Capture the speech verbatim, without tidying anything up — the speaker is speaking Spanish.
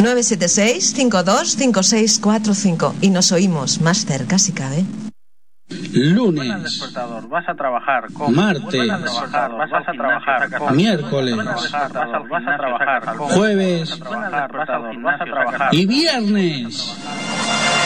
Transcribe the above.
nueve siete seis, cinco dos cinco seis cuatro cinco. Y nos oímos más cerca si cabe. Lunes, vas a trabajar con martes, vas a trabajar con miércoles, vas a trabajar con jueves vas a trabajar y viernes.